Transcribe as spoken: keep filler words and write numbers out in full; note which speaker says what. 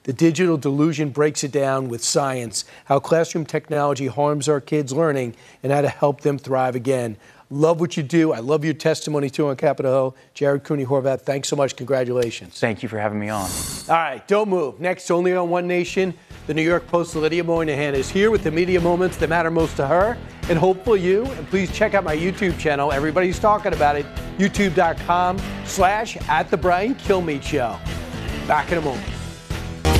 Speaker 1: The Digital Delusion breaks it down with science, how classroom technology harms our kids' learning, and how to help them thrive again. Love what you do. I love your testimony, too, on Capitol Hill. Jared Cooney-Horvath, thanks so much. Congratulations.
Speaker 2: Thank you for having me on.
Speaker 1: All right, don't move. Next, only on One Nation, the New York Post's Lydia Moynihan is here with the media moments that matter most to her and hope for you. And please check out my YouTube channel. Everybody's talking about it. YouTube.com slash at the Brian Kilmeade Show. Back in a moment.